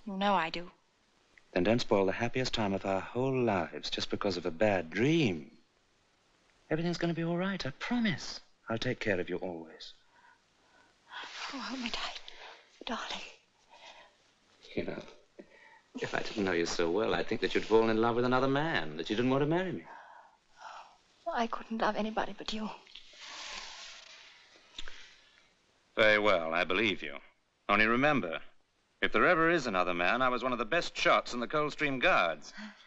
You know I do. Then don't spoil the happiest time of our whole lives just because of a bad dream. Everything's going to be all right, I promise. I'll take care of you always. Oh, hold me tight, darling. You know, if I didn't know you so well, I'd think that you'd fallen in love with another man, that you didn't want to marry me. I couldn't love anybody but you. Very well, I believe you. Only remember, if there ever is another man, I was one of the best shots in the Coldstream Guards.